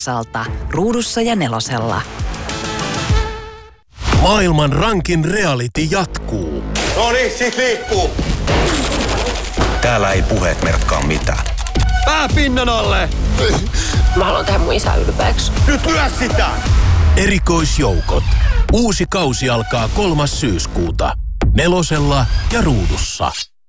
Salta, Ruudussa ja Nelosella. Maailman rankin reality jatkuu. Noniin, sit liikkuu. Täällä ei puheet merkkaa mitään. Pää pinnan alle! Mä haluan tehdä mun isä ylpeäksi. Nyt lyö sitä! Erikoisjoukot. Uusi kausi alkaa 3. syyskuuta. Nelosella ja Ruudussa.